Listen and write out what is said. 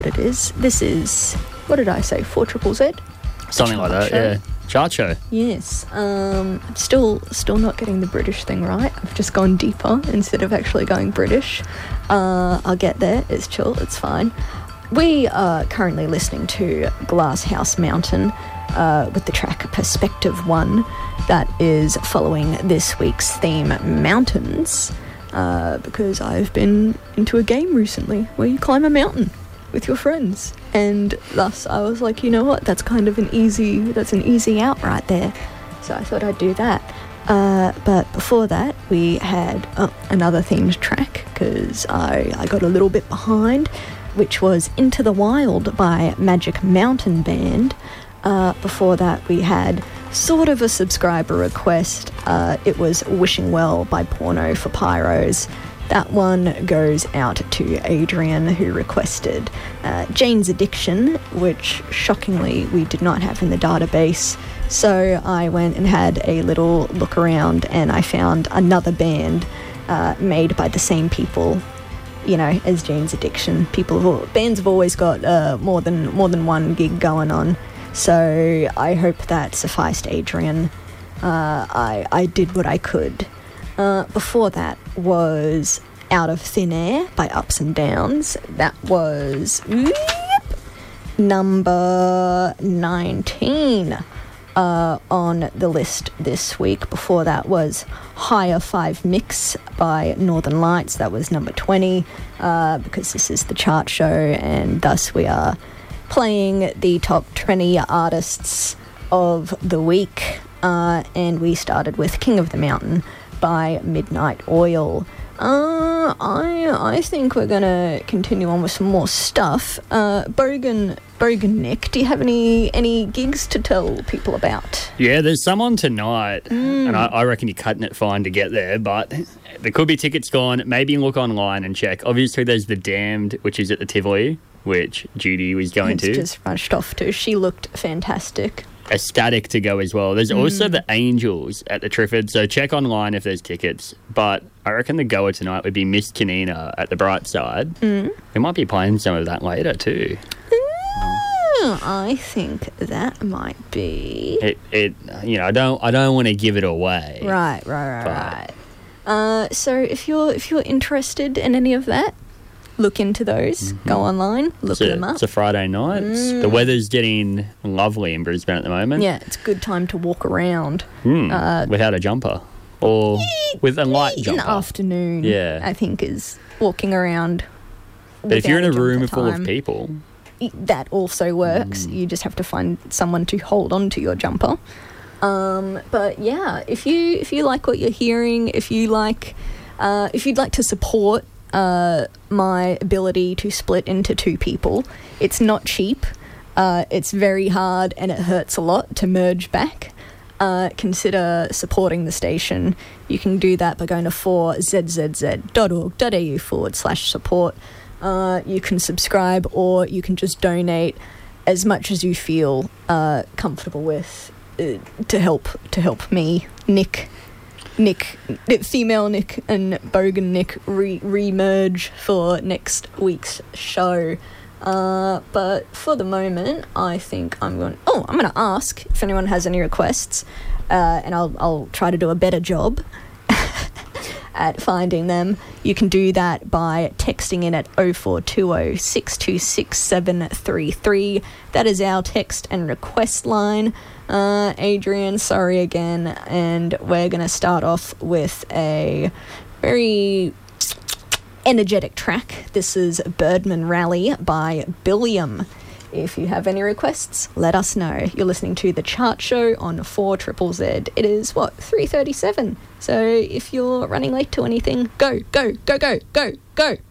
it is. This is, what did I say, 4 Triple Z? Something like that, yeah. Chart show. Yes. I'm still not getting the British thing right. I've just gone deeper instead of actually going British. I'll get there. It's chill. It's fine. We are currently listening to Glasshouse Mountain with the track Perspective 1. That is following this week's theme, Mountains, because I've been into a game recently where you climb a mountain with your friends, and thus I was like, you know what, that's an easy out right there, so I thought I'd do that. But before that we had another themed track, because I got a little bit behind, which was Into the Wild by Magic Mountain Band. Before that we had sort of a subscriber request. It was Wishing Well by Porno for Pyros. That one goes out to Adrian, who requested Jane's Addiction, which shockingly we did not have in the database. So I went and had a little look around, and I found another band made by the same people, you know, as Jane's Addiction. Bands have always got more than one gig going on. So I hope that sufficed Adrian. I did what I could. Before that was Out of Thin Air by Ups and Downs. That was number 19 on the list this week. Before that was Higher 5 Mix by Northern Lights. That was number 20, because this is the chart show, and thus we are playing the top 20 artists of the week. And we started with King of the Mountain by Midnight Oil. I think we're gonna continue on with some more stuff. Bogan Nick, do you have any gigs to tell people about? Yeah, there's some on tonight, and I reckon you're cutting it fine to get there, but there could be tickets gone. Maybe look online and check. Obviously there's The Damned, which is at the Tivoli, which Judy was going to. Just rushed off to. She looked fantastic. Ecstatic to go as well. There's also the Angels at the Triffid, so check online if there's tickets. But I reckon the goer tonight would be Miss Canina at the Bright Side. They might be playing some of that later too. I think that might be it. You know, I don't want to give it away. Right. So if you're interested in any of that, look into those. Go online, look them up. It's a Friday night. The weather's getting lovely in Brisbane at the moment. Yeah, it's a good time to walk around. Without a jumper. Or with a light jumper. In the afternoon, yeah. I think, is walking around. But if you're in a room full of people... That also works. You just have to find someone to hold on to your jumper. But yeah, if you like what you're hearing, if you'd like to support my ability to split into 2 people, it's not cheap. It's very hard, and it hurts a lot to merge back. Consider supporting the station. You can do that by going to 4zzz.org.au/support. You can subscribe, or you can just donate as much as you feel comfortable with to help me, Nick, female Nick and Bogan Nick re-merge for next week's show. But for the moment, I think I'm going to ask if anyone has any requests, and I'll try to do a better job at finding them. You can do that by texting in at 0420 626 733. That is our text and request line. Adrian, sorry again, and we're going to start off with a very energetic track. This is Birdman Rally by Billiam. If you have any requests, let us know. You're listening to The Chart Show on 4ZZZ. It is, 3:37. So if you're running late to anything, go.